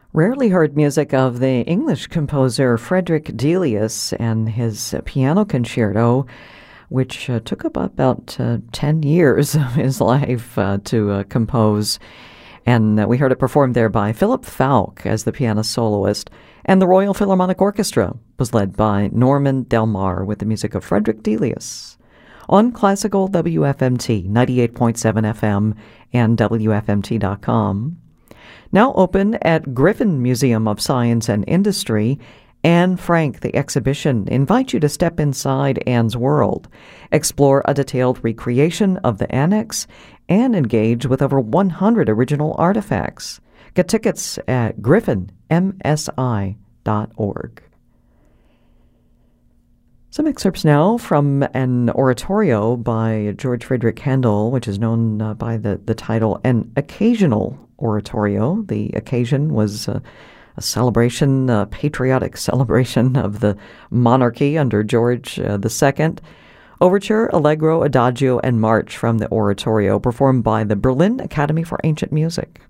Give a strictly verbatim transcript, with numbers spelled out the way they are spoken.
Rarely heard music of the English composer Frederick Delius and his piano concerto, which uh, took about, about uh, ten years of his life uh, to uh, compose. And uh, we heard it performed there by Philip Falk as the piano soloist. And the Royal Philharmonic Orchestra was led by Norman Delmar with the music of Frederick Delius. On Classical W F M T, ninety-eight point seven F M and W F M T dot com. Now open at Griffin Museum of Science and Industry, Anne Frank, the exhibition, invites you to step inside Anne's world, explore a detailed recreation of the annex, and engage with over one hundred original artifacts. Get tickets at griffin m s i dot org. Some excerpts now from an oratorio by George Friedrich Handel, which is known uh, by the, the title An Occasional Oratorio. The occasion was uh, a celebration, a patriotic celebration of the monarchy under George uh, the Second. Overture, Allegro, Adagio, and March from the oratorio performed by the Berlin Academy for Ancient Music.